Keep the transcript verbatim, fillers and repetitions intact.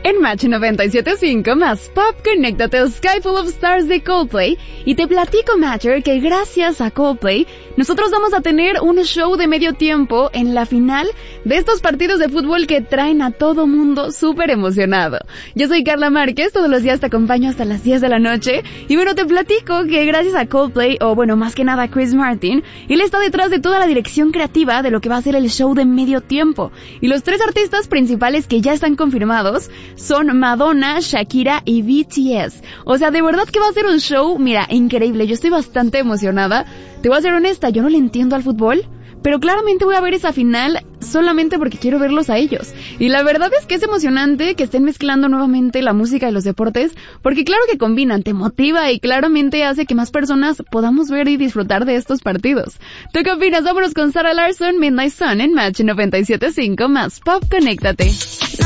En Match noventa y siete punto cinco más Pop, conéctate a Sky Full of Stars de Coldplay y te platico, Matcher, que gracias a Coldplay nosotros vamos a tener un show de medio tiempo en la final de estos partidos de fútbol que traen a todo mundo súper emocionado. Yo soy Carla Márquez, todos los días te acompaño hasta las diez de la noche y bueno, te platico que gracias a Coldplay, o bueno, más que nada a Chris Martin, él está detrás de toda la dirección creativa de lo que va a ser el show de medio tiempo. Y los tres artistas principales que ya están confirmados son Madonna, Shakira y B T S. O sea, de verdad que va a ser un show, mira, increíble. Yo estoy bastante emocionada. Te voy a ser honesta, yo no le entiendo al fútbol, pero claramente voy a ver esa final solamente porque quiero verlos a ellos. Y la verdad es que es emocionante que estén mezclando nuevamente la música y los deportes, porque claro que combinan, te motiva y claramente hace que más personas podamos ver y disfrutar de estos partidos. ¿Tú qué opinas? Vámonos con Sarah Larsson, Midnight Sun en Match noventa y siete punto cinco más Pop, conéctate.